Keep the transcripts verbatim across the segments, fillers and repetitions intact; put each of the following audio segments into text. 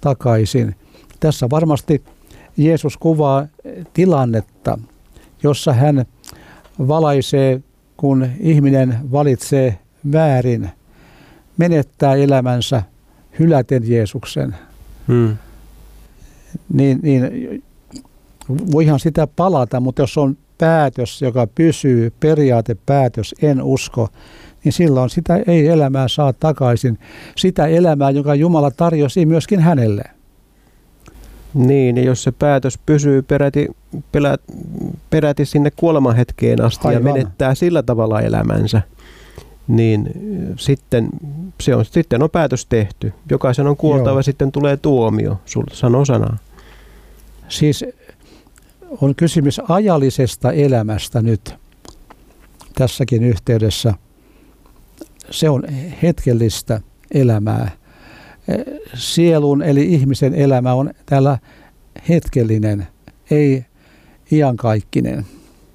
takaisin. Tässä varmasti Jeesus kuvaa tilannetta, jossa hän valaisee, kun ihminen valitsee väärin, menettää elämänsä hyläten Jeesuksen. Hmm. Niin, niin voihan sitä palata, mutta jos on päätös, joka pysyy, periaatepäätös, en usko, niin silloin sitä ei elämää saa takaisin. Sitä elämää, joka Jumala tarjosi myöskin hänelle. Niin, ja jos se päätös pysyy peräti, pelä, peräti sinne kuolemanhetkeen asti Aivan. ja menettää sillä tavalla elämänsä, niin sitten, se on, sitten on päätös tehty. Jokaisen on kuoltava ja sitten tulee tuomio, sanoo sanaa. Siis on kysymys ajallisesta elämästä nyt tässäkin yhteydessä. Se on hetkellistä elämää. Sielun eli ihmisen elämä on täällä hetkellinen, ei iankaikkinen.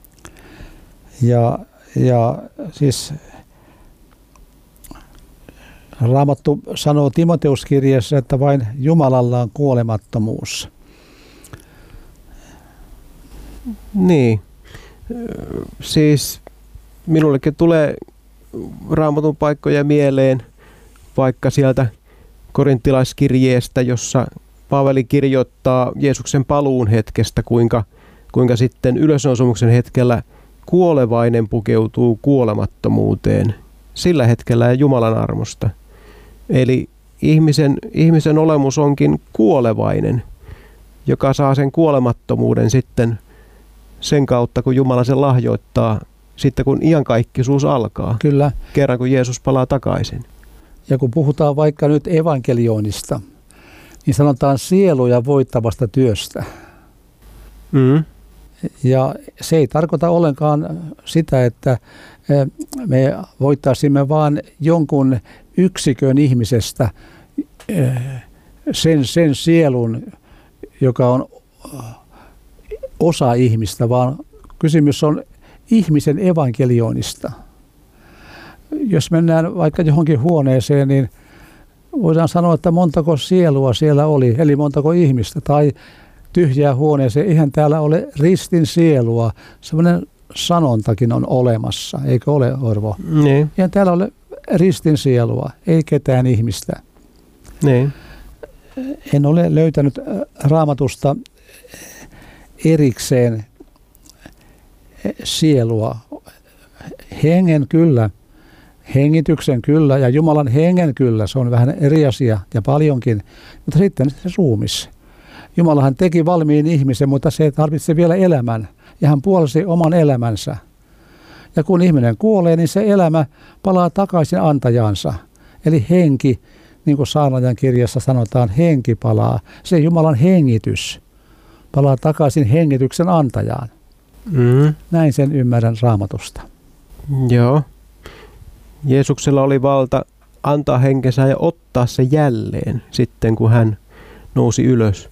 Ja, ja siis Raamattu sanoo Timoteuskirjeessä, että vain Jumalalla on kuolemattomuus. Niin. Siis minullekin tulee Raamatun paikkoja mieleen, vaikka sieltä korintilaiskirjeestä, jossa Paavali kirjoittaa Jeesuksen paluun hetkestä, kuinka, kuinka sitten ylösnousumuksen hetkellä kuolevainen pukeutuu kuolemattomuuteen. Sillä hetkellä Jumalan armosta. Eli ihmisen, ihmisen olemus onkin kuolevainen, joka saa sen kuolemattomuuden sitten sen kautta, kun Jumala sen lahjoittaa, sitten kun iankaikkisuus alkaa. Kyllä. Kerran kun Jeesus palaa takaisin. Ja kun puhutaan vaikka nyt evankelioinnista, niin sanotaan sieluja voittavasta työstä. Mm. Ja se ei tarkoita ollenkaan sitä, että me voittaisimme vaan jonkun yksikön ihmisestä sen, sen sielun, joka on osa ihmistä, vaan kysymys on ihmisen evankelioinnista. Jos mennään vaikka johonkin huoneeseen, niin voidaan sanoa, että montako sielua siellä oli, eli montako ihmistä, tai tyhjää huoneeseen. Eihän täällä ole ristin sielua. Sellainen sanontakin on olemassa, eikö ole, Orvo? Niin. Eihän täällä ole ristin sielua, ei ketään ihmistä. Niin. En ole löytänyt Raamatusta erikseen sielua. Hengen kyllä, hengityksen kyllä ja Jumalan hengen kyllä, se on vähän eri asia ja paljonkin, mutta sitten se ruumis. Jumalahan teki valmiin ihmisen, mutta se tarvitsee vielä elämän ja hän puolsi oman elämänsä. Ja kun ihminen kuolee, niin se elämä palaa takaisin antajansa. Eli henki, niin kuin Saarnaajan kirjassa sanotaan, henki palaa. Se Jumalan hengitys palaa takaisin hengityksen antajaan. Mm. Näin sen ymmärrän Raamatusta. Joo. Jeesuksella oli valta antaa henkensä ja ottaa se jälleen sitten, kun hän nousi ylös.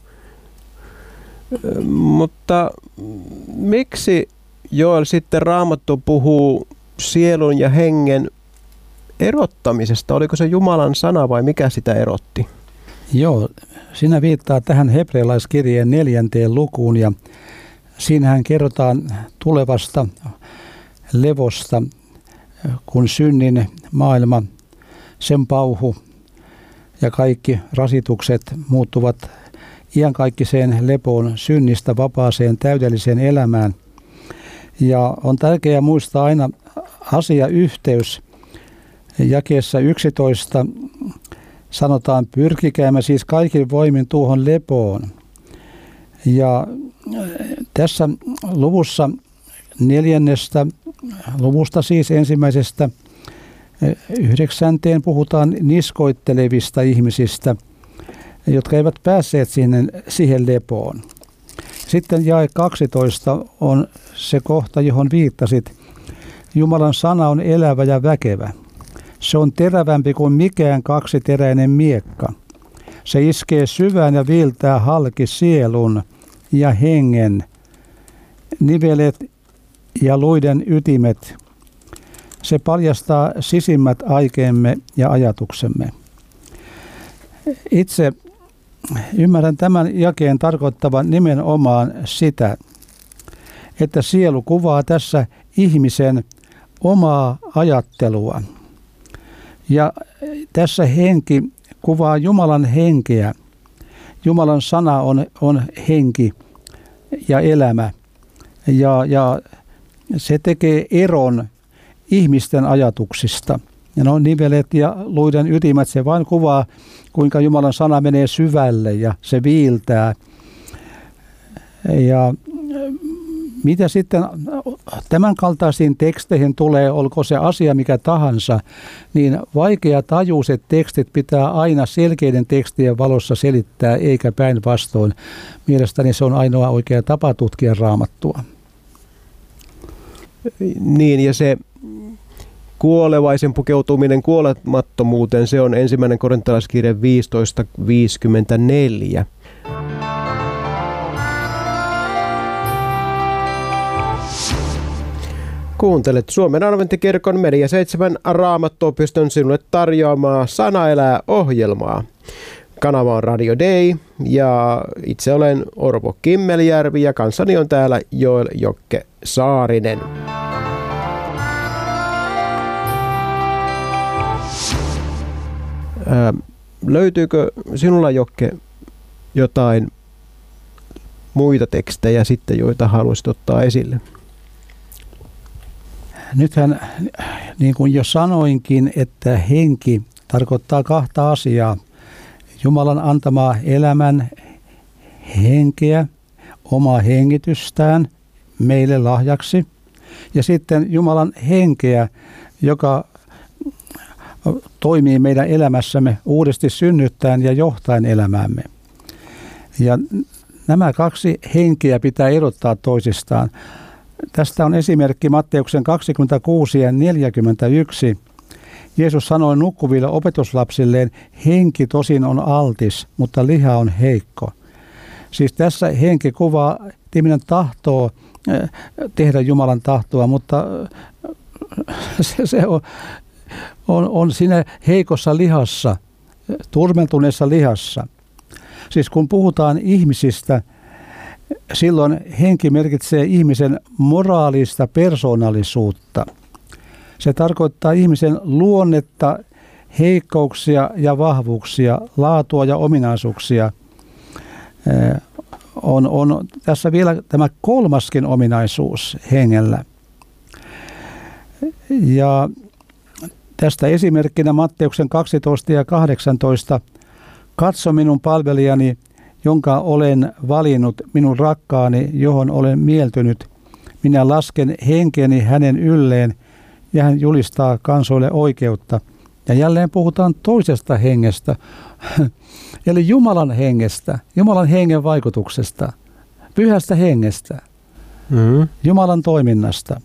Mutta miksi Joel sitten Raamattu puhuu sielun ja hengen erottamisesta? Oliko se Jumalan sana vai mikä sitä erotti? Joo, sinä viittaa tähän hebrealaiskirjeen neljänteen lukuun ja siinähän kerrotaan tulevasta levosta, kun synnin maailma, sen pauhu ja kaikki rasitukset muuttuvat iankaikkiseen lepoon, synnistä vapaaseen täydelliseen elämään. Ja on tärkeää muistaa aina asiayhteys. Jakeessa yksitoista sanotaan, pyrkikäämme siis kaikin voimin tuohon lepoon. Ja tässä luvussa neljännestä luvusta siis ensimmäisestä yhdeksänteen puhutaan niskoittelevista ihmisistä, jotka eivät päässeet sinne, siihen lepoon. Sitten jae kaksitoista on se kohta, johon viittasit. Jumalan sana on elävä ja väkevä. Se on terävämpi kuin mikään kaksiteräinen miekka. Se iskee syvään ja viiltää halki sielun ja hengen, nivelet ja luiden ytimet. Se paljastaa sisimmät aikeemme ja ajatuksemme. Itse ymmärrän tämän jakeen tarkoittavan nimenomaan sitä, että sielu kuvaa tässä ihmisen omaa ajattelua. Ja tässä henki kuvaa Jumalan henkeä. Jumalan sana on, on henki ja elämä. Ja, ja se tekee eron ihmisten ajatuksista. Ja no nivelet ja luiden ytimet, se vain kuvaa, kuinka Jumalan sana menee syvälle ja se viiltää. Ja mitä sitten tämän kaltaisiin teksteihin tulee, olko se asia mikä tahansa, niin vaikeatajuiset tekstit pitää aina selkeiden tekstien valossa selittää, eikä päinvastoin. Mielestäni se on ainoa oikea tapa tutkia Raamattua. Niin, ja se kuolevaisen pukeutuminen kuolemattomuuteen, se on ensimmäinen korintalaiskirje viisitoista viisikymmentäneljä. Kuuntelet Suomen Adventtikirkon Media seitsemän Raamattuopiston sinulle tarjoamaa Sana elää -ohjelmaa. Kanava on Radio Day ja itse olen Orpo Kimmeljärvi ja kanssani on täällä Joel Jokke Saarinen. Ää, löytyykö sinulla, Jokke, jotain muita tekstejä sitten, joita haluaisit ottaa esille? Nythän, niin kuin jo sanoinkin, että henki tarkoittaa kahta asiaa. Jumalan antamaa elämän henkeä, omaa hengitystään meille lahjaksi. Ja sitten Jumalan henkeä, joka toimii meidän elämässämme uudesti synnyttäen ja johtaen elämäämme. Ja nämä kaksi henkeä pitää erottaa toisistaan. Tästä on esimerkki Matteuksen kaksikymmentäkuusi ja neljäkymmentäyksi. Jeesus sanoi nukkuville opetuslapsilleen, henki tosin on altis, mutta liha on heikko. Siis tässä henki kuvaa, että ihminen tahtoo tehdä Jumalan tahtoa, mutta se, se on, on, on siinä heikossa lihassa, turmeltuneessa lihassa. Siis kun puhutaan ihmisistä, silloin henki merkitsee ihmisen moraalista persoonallisuutta. Se tarkoittaa ihmisen luonnetta, heikkouksia ja vahvuuksia, laatua ja ominaisuuksia. On, on tässä vielä tämä kolmaskin ominaisuus hengellä. Ja tästä esimerkkinä Matteuksen kaksitoista ja kahdeksantoista. Katso minun palvelijani, jonka olen valinnut, minun rakkaani, johon olen mieltynyt. Minä lasken henkeni hänen ylleen ja hän julistaa kansoille oikeutta. Ja jälleen puhutaan toisesta hengestä, eli Jumalan hengestä, Jumalan hengen vaikutuksesta, pyhästä hengestä, mm-hmm. Jumalan toiminnasta.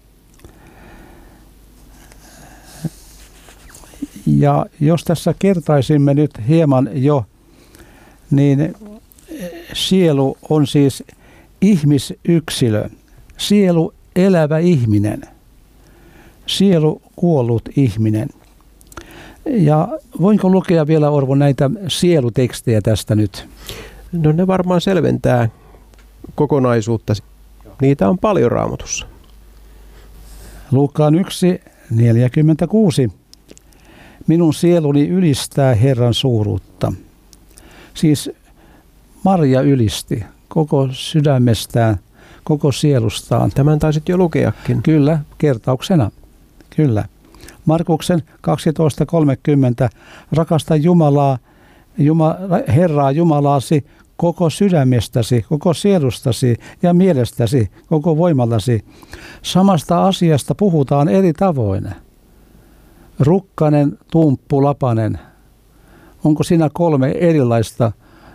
Ja jos tässä kertaisimme nyt hieman jo, niin sielu on siis ihmisyksilö, sielu elävä ihminen, sielu kuollut ihminen. Ja voinko lukea vielä, Orvo, näitä sielutekstejä tästä nyt? No ne varmaan selventää kokonaisuutta. Niitä on paljon Raamatussa. Luukkaan yksi neljäkymmentäkuusi. Minun sieluni ylistää Herran suuruutta. Siis Maria ylisti koko sydämestään, koko sielustaan. Tämän taisit jo lukeakin. Kyllä, kertauksena. Kyllä. Markuksen kaksitoista kolmekymmentä. Rakasta Jumalaa, Juma, Herraa Jumalaasi koko sydämestäsi, koko sielustasi ja mielestäsi, koko voimallasi. Samasta asiasta puhutaan eri tavoin. Rukkanen, tumppu, lapanen. Onko siinä kolme erilaista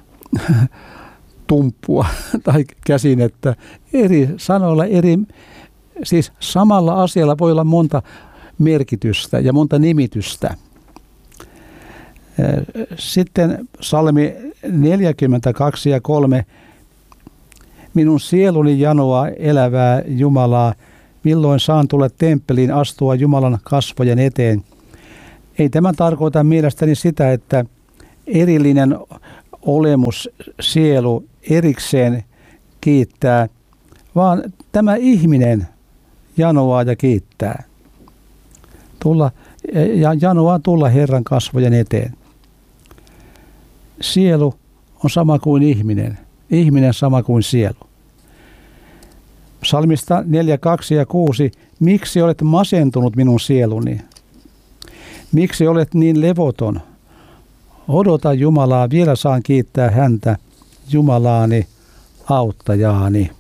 tumppua tai käsinettä? Eri sanoilla, eri, siis samalla asialla voi olla monta merkitystä ja monta nimitystä. Sitten psalmi neljäkymmentäkaksi ja kolme. Minun sieluni janoaa elävää Jumalaa, milloin saan tulla temppeliin astua Jumalan kasvojen eteen. Ei tämä tarkoita mielestäni sitä, että erillinen olemus, sielu erikseen kiittää, vaan tämä ihminen janoaa ja kiittää. Tulla, ja janoaa tulla Herran kasvojen eteen. Sielu on sama kuin ihminen. Ihminen sama kuin sielu. Psalmista neljä, kaksi ja kuusi. Miksi olet masentunut minun sieluni? Miksi olet niin levoton? Odota Jumalaa, vielä saan kiittää häntä, Jumalaani, auttajaani.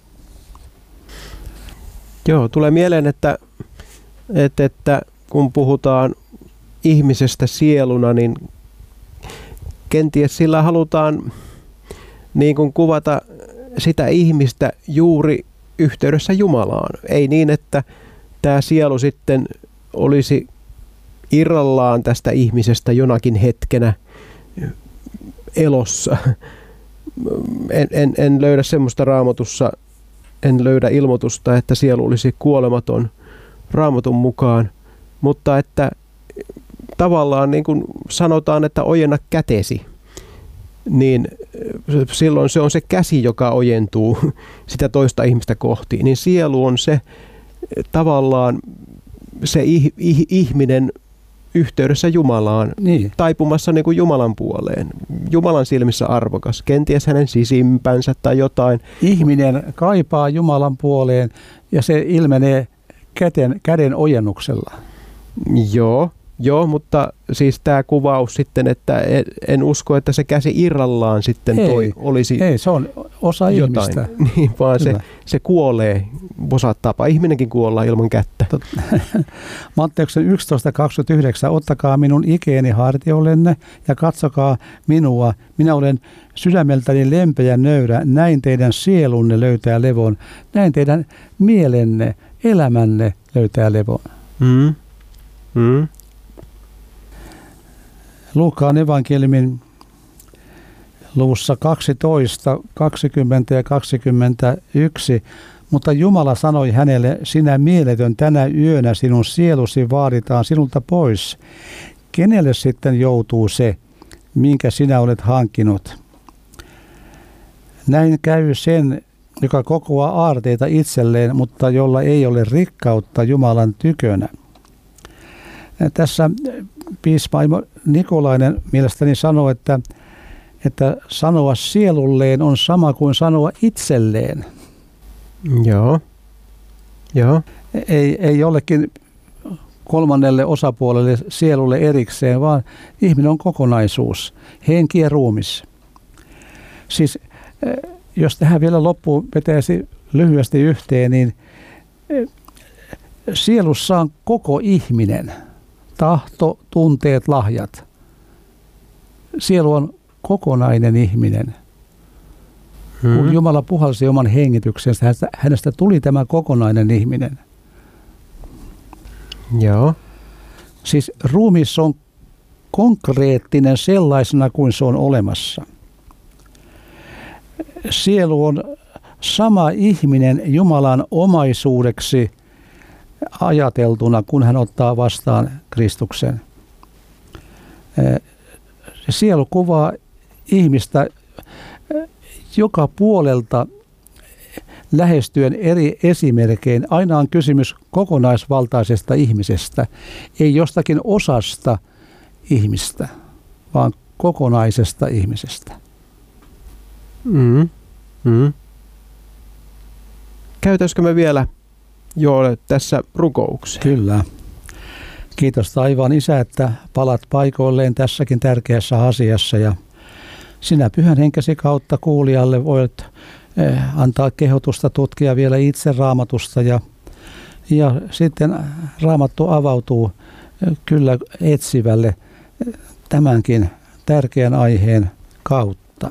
Joo, tulee mieleen, että, että, että kun puhutaan ihmisestä sieluna, niin kenties sillä halutaan niin kuin kuvata sitä ihmistä juuri yhteydessä Jumalaan. Ei niin, että tämä sielu sitten olisi irrallaan tästä ihmisestä jonakin hetkenä elossa. En, en, en löydä semmoista Raamatussa, en löydä ilmoitusta, että sielu olisi kuolematon Raamatun mukaan, mutta että tavallaan niin kuin sanotaan, että ojenna kätesi, niin silloin se on se käsi, joka ojentuu sitä toista ihmistä kohti. Niin sielu on se tavallaan se ih, ih, ihminen yhteydessä Jumalaan, niin. Taipumassa niin kuin Jumalan puoleen. Jumalan silmissä arvokas, kenties hänen sisimpänsä tai jotain. Ihminen kaipaa Jumalan puoleen ja se ilmenee käden, käden ojennuksella. Joo. Joo, mutta siis tämä kuvaus sitten, että en usko, että se käsi irrallaan sitten ei, toi olisi ei, se on osa jotain. Ihmistä. Niin, vaan se, se kuolee osattapa. Ihminenkin kuollaan ilman kättä. Matteuksen yksitoista kaksikymmentäyhdeksän. Ottakaa minun ikeeni hartiollenne ja katsokaa minua. Minä olen sydämeltäni lempeä nöyrä. Näin teidän sielunne löytää levon. Näin teidän mielenne, elämänne löytää levon. Mm. Mm. Luukkaan evankeliumin luvussa kaksitoista, kaksikymmentä ja kaksikymmentäyksi. Mutta Jumala sanoi hänelle, sinä mieletön, tänä yönä sinun sielusi vaaditaan sinulta pois. Kenelle sitten joutuu se, minkä sinä olet hankkinut? Näin käy sen, joka kokoaa aarteita itselleen, mutta jolla ei ole rikkautta Jumalan tykönä. Tässä piispa Nikolainen mielestäni sanoo, että, että sanoa sielulleen on sama kuin sanoa itselleen. Joo. Joo. Ei, ei jollekin kolmannelle osapuolelle sielulle erikseen, vaan ihminen on kokonaisuus, henki ja ruumis. Siis jos tähän vielä loppuun vetäisi lyhyesti yhteen, niin sielussa on koko ihminen. Tahto, tunteet, lahjat. Sielu on kokonainen ihminen. Hmm. Kun Jumala puhalsi oman hengityksensä, hänestä, hänestä tuli tämä kokonainen ihminen. Joo. Siis ruumis on konkreettinen sellaisena kuin se on olemassa. Sielu on sama ihminen Jumalan omaisuudeksi ajateltuna, kun hän ottaa vastaan Kristuksen. Sielu kuvaa ihmistä joka puolelta lähestyen eri esimerkein. Aina on kysymys kokonaisvaltaisesta ihmisestä, ei jostakin osasta ihmistä, vaan kokonaisesta ihmisestä. Mm. Mm. Käytäisikö me vielä jo tässä rukoukseen? Kyllä. Kiitos taivaan Isä, että palat paikoilleen tässäkin tärkeässä asiassa ja sinä Pyhän Henkesi kautta kuulijalle voit antaa kehotusta tutkia vielä itse Raamatusta ja, ja sitten Raamattu avautuu kyllä etsivälle tämänkin tärkeän aiheen kautta.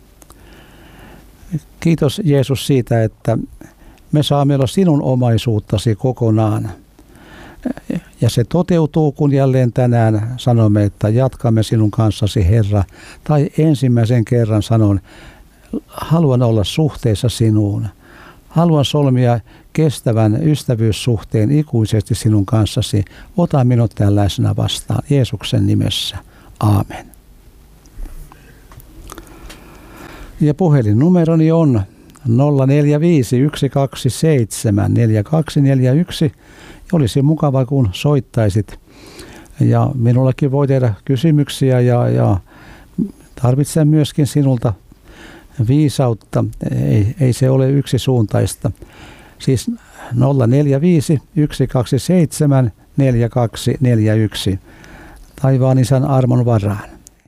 Kiitos Jeesus siitä, että me saamme olla sinun omaisuuttasi kokonaan. Ja se toteutuu, kun jälleen tänään sanomme, että jatkamme sinun kanssasi, Herra. Tai ensimmäisen kerran sanon, haluan olla suhteessa sinuun. Haluan solmia kestävän ystävyyssuhteen ikuisesti sinun kanssasi. Ota minut tällaisena vastaan Jeesuksen nimessä. Aamen. Ja puhelinnumeroni on nolla neljä viisi yksi kaksi seitsemän neljä kaksi neljä yksi. Olisi mukava, kun soittaisit. Ja minullakin voi tehdä kysymyksiä ja, ja tarvitsen myöskin sinulta viisautta. Ei, ei se ole yksisuuntaista. Siis nolla neljä viisi yksi kaksi seitsemän neljä kaksi neljä yksi. Taivaan Isän armon varaan.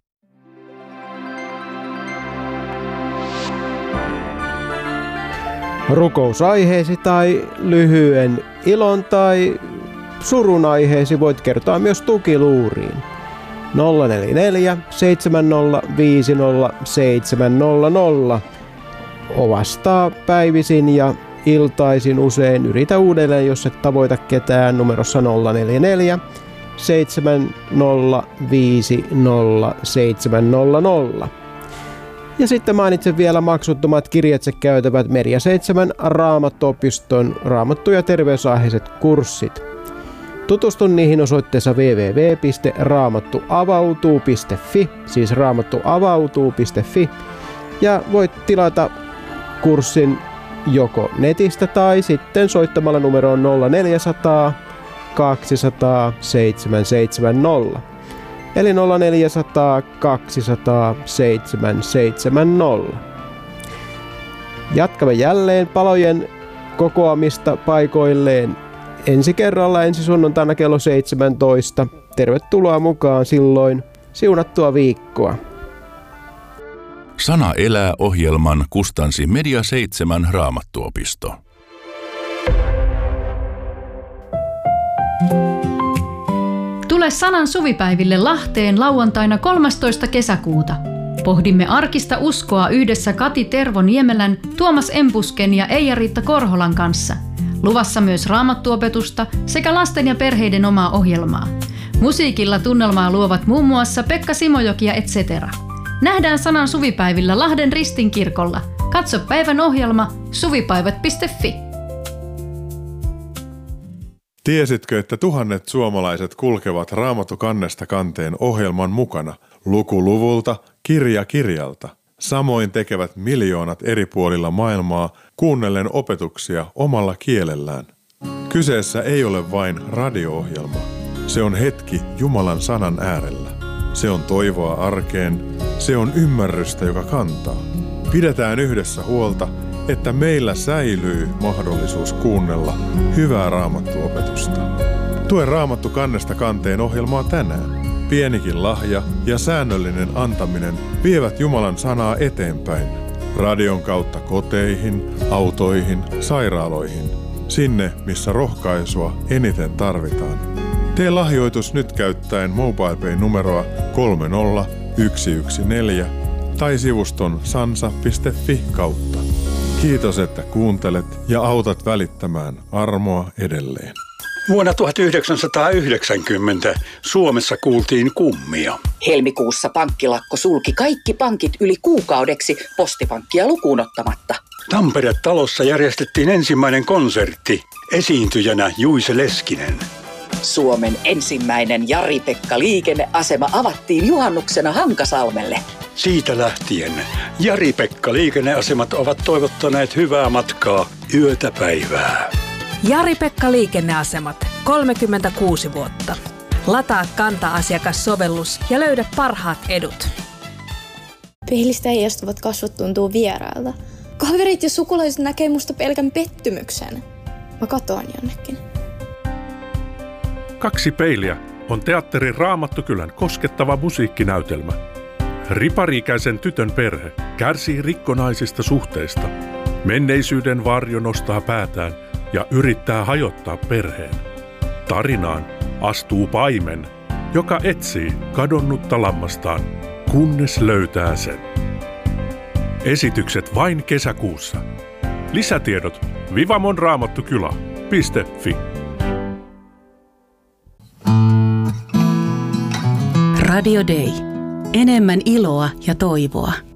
Rukousaiheesi tai lyhyen ilon tai surun aiheesi voit kertoa myös tukiluuriin. nolla neljä neljä seitsemän nolla viisi nolla seitsemän nolla nolla. Ovastaa päivisin ja iltaisin usein. Yritä uudelleen, jos et tavoita ketään, numerossa nolla neljä neljä seitsemän nolla viisi nolla seitsemän nolla nolla. Ja sitten mainitsen vielä maksuttomat kirjatse käytävät Media seitsemän Raamattuopiston raamattu- ja terveysaiheiset kurssit. Tutustu niihin osoitteessa double-u double-u double-u piste raamattuavautuu piste fi, siis raamattuavautuu piste fi, ja voit tilata kurssin joko netistä tai sitten soittamalla numeroon nolla neljä nolla nolla kaksisataa seitsemän seitsemän nolla. Eli nolla neljä nolla nolla kaksisataa seitsemän seitsemän nolla. Jatkamme jälleen palojen kokoamista paikoilleen ensi kerralla ensi sunnuntaina kello seitsemäntoista. Tervetuloa mukaan silloin. Siunattua viikkoa. Sana elää -ohjelman kustansi Media seitsemän Raamattuopisto. Tule Sanan suvipäiville Lahteen lauantaina kolmastoista kesäkuuta. Pohdimme arkista uskoa yhdessä Kati Tervo Niemelän, Tuomas Empusken ja Eija-Riitta Korholan kanssa. Luvassa myös raamattuopetusta sekä lasten ja perheiden omaa ohjelmaa. Musiikilla tunnelmaa luovat muun muassa Pekka Simojoki ja et cetera. Nähdään Sanan suvipäivillä Lahden Ristinkirkolla. Katso päivän ohjelma suvipäivät piste fi. Tiesitkö, että tuhannet suomalaiset kulkevat Raamattu kannesta kanteen ohjelman mukana, luku luvulta, kirja kirjalta? Samoin tekevät miljoonat eri puolilla maailmaa kuunnellen opetuksia omalla kielellään. Kyseessä ei ole vain radio-ohjelma. Se on hetki Jumalan sanan äärellä. Se on toivoa arkeen. Se on ymmärrystä, joka kantaa. Pidetään yhdessä huolta, että meillä säilyy mahdollisuus kuunnella hyvää raamattuopetusta. Tue Raamattu kannesta kanteen ohjelmaa tänään. Pienikin lahja ja säännöllinen antaminen vievät Jumalan sanaa eteenpäin. Radion kautta koteihin, autoihin, sairaaloihin. Sinne, missä rohkaisua eniten tarvitaan. Tee lahjoitus nyt käyttäen MobilePay-numeroa kolme nolla yksi yksi neljä tai sivuston sansa piste fi kautta. Kiitos, että kuuntelet ja autat välittämään armoa edelleen. Vuonna tuhatyhdeksänsataayhdeksänkymmentä Suomessa kuultiin kummia. Helmikuussa pankkilakko sulki kaikki pankit yli kuukaudeksi, Postipankkia lukuun ottamatta. Tampere-talossa järjestettiin ensimmäinen konsertti, esiintyjänä Juise Leskinen. Suomen ensimmäinen Jari-Pekka liikenneasema avattiin juhannuksena Hankasalmelle. Siitä lähtien Jari-Pekka liikenneasemat ovat toivottaneet hyvää matkaa yötä päivää. Jari-Pekka liikenneasemat, kolmekymmentäkuusi vuotta. Lataa Kanta-asiakassovellus ja löydä parhaat edut. Peilistä heijastuvat kasvot tuntuu vierailta. Kaverit ja sukulaiset näkee musta pelkän pettymyksen. Mä katoan jonnekin. Kaksi peiliä on teatterin Raamattukylän koskettava musiikkinäytelmä. Ripari-ikäisen tytön perhe kärsii rikkonaisista suhteista. Menneisyyden varjo nostaa päätään ja yrittää hajottaa perheen. Tarinaan astuu paimen, joka etsii kadonnutta lammastaan, kunnes löytää sen. Esitykset vain kesäkuussa. Lisätiedot vivamonraamattukylä piste fi. Radio Day. Enemmän iloa ja toivoa.